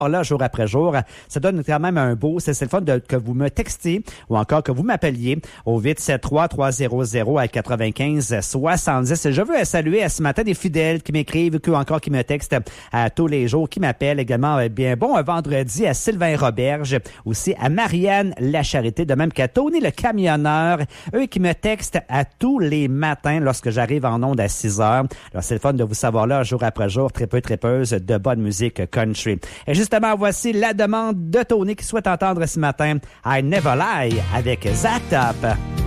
là, jour après jour. Ça donne quand même un beau. C'est le fun que vous me textiez ou encore que vous m'appeliez au 873-300-95-70. Je veux saluer ce matin des fidèles qui m'écrivent ou encore qui me textent tous les jours, qui m'appellent également. Bien bon, un vendredi à Sylvain Roberge, aussi à Marianne Lacharité, de même qu'à Tony le camionneur, eux qui me textent à tous les matins lorsque j'arrive en onde à 6 heures. Alors, c'est le fun de vous savoir là, jour après jour, trépeuse de bonne musique country. Et justement, voici la demande de Tony qui souhaite entendre ce matin I Never Lie avec Zack Top.